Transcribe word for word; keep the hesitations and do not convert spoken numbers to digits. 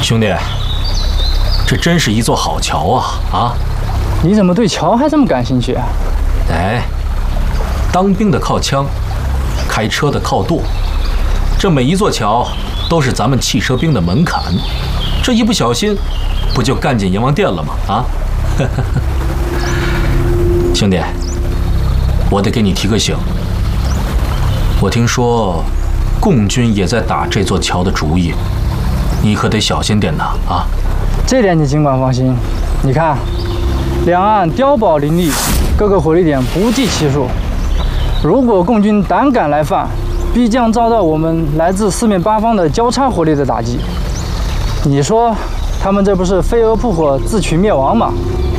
兄弟，这真是一座好桥啊！啊， 你怎么对桥还这么感兴趣啊？ 哎，当兵的靠枪，开车的靠舵，这每一座桥都是咱们汽车兵的门槛，这一不小心，不就干进阎王殿了吗？啊！兄弟，我得给你提个醒。我听说，共军也在打这座桥的主意，你可得小心点呐！啊， 这点你尽管放心。你看，两岸碉堡林立，各个火力点不计其数。如果共军胆敢来犯，必将遭到我们来自四面八方的交叉火力的打击。你说，他们这不是飞蛾扑火、自取灭亡吗？